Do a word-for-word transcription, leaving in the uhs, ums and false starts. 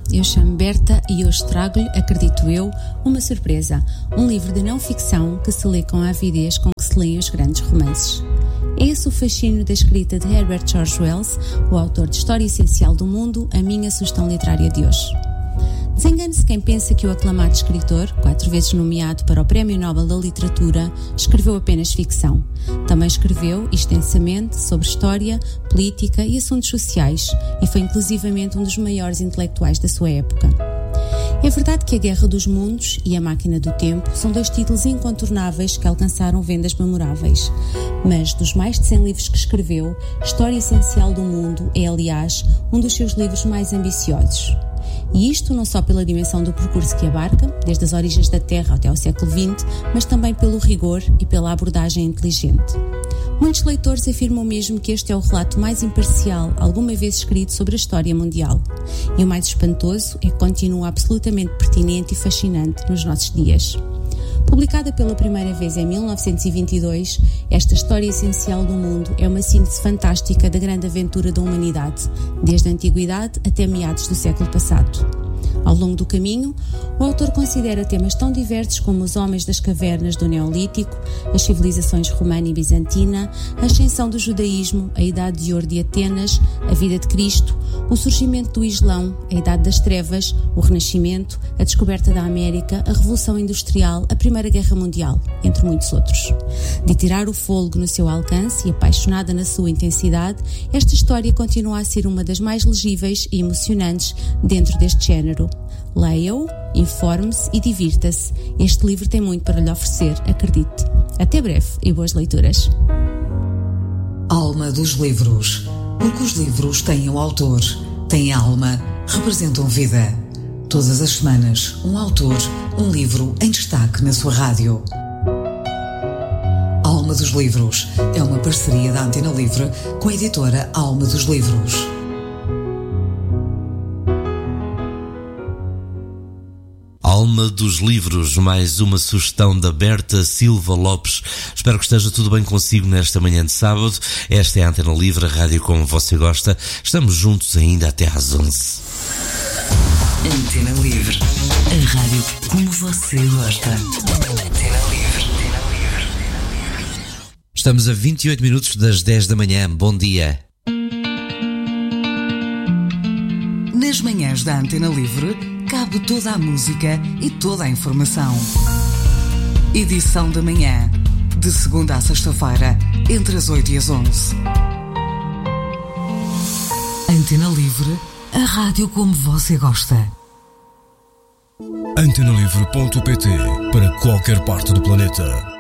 eu chamo Berta e hoje trago-lhe, acredito eu, uma surpresa, um livro de não-ficção que se lê com a avidez com que se leem os grandes romances. É esse o fascínio da escrita de Herbert George Wells, o autor de História Essencial do Mundo, a minha sugestão literária de hoje. Desengane-se quem pensa que o aclamado escritor, quatro vezes nomeado para o Prémio Nobel da Literatura, escreveu apenas ficção. Também escreveu, extensamente, sobre história, política e assuntos sociais, e foi inclusivamente um dos maiores intelectuais da sua época. É verdade que A Guerra dos Mundos e A Máquina do Tempo são dois títulos incontornáveis que alcançaram vendas memoráveis. Mas, dos mais de cem livros que escreveu, História Essencial do Mundo é, aliás, um dos seus livros mais ambiciosos. E isto não só pela dimensão do percurso que abarca, desde as origens da Terra até ao século vinte, mas também pelo rigor e pela abordagem inteligente. Muitos leitores afirmam mesmo que este é o relato mais imparcial alguma vez escrito sobre a história mundial. E o mais espantoso é que continua absolutamente pertinente e fascinante nos nossos dias. Publicada pela primeira vez em mil novecentos e vinte e dois, esta História Essencial do Mundo é uma síntese fantástica da grande aventura da humanidade, desde a antiguidade até meados do século passado. Ao longo do caminho, o autor considera temas tão diversos como os homens das cavernas do Neolítico, as civilizações romana e bizantina, a ascensão do judaísmo, a Idade de Ouro de Atenas, a vida de Cristo, o surgimento do Islão, a Idade das Trevas, o Renascimento, a descoberta da América, a Revolução Industrial, a Primeira Guerra Mundial, entre muitos outros. De tirar o fôlego no seu alcance e apaixonada na sua intensidade, esta história continua a ser uma das mais legíveis e emocionantes dentro deste género. Leia-o, informe-se e divirta-se. Este livro tem muito para lhe oferecer, acredite. Até breve e boas leituras. Alma dos livros. Porque os livros têm um autor, têm alma, representam vida. Todas as semanas, um autor, um livro em destaque na sua rádio. Alma dos Livros é uma parceria da Antena Livre com a editora Alma dos Livros. Alma dos Livros, mais uma sugestão da Berta Silva Lopes. Espero que esteja tudo bem consigo nesta manhã de sábado. Esta é a Antena Livre, a rádio como você gosta. Estamos juntos ainda até às onze. Antena Livre, a rádio como você gosta. Antena Livre. Estamos a vinte e oito minutos das dez da manhã. Bom dia. Nas manhãs da Antena Livre, cabe toda a música e toda a informação. Edição da manhã, de segunda a sexta-feira, entre as oito e as onze. Antena Livre, a rádio como você gosta. Antenalivre ponto pt, para qualquer parte do planeta.